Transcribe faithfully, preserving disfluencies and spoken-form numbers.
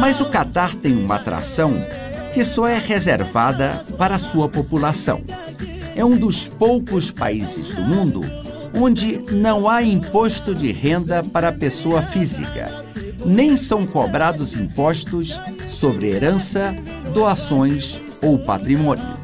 Mas o Catar tem uma atração que só é reservada para a sua população. É um dos poucos países do mundo onde não há imposto de renda para a pessoa física, nem são cobrados impostos sobre herança, doações ou patrimônio.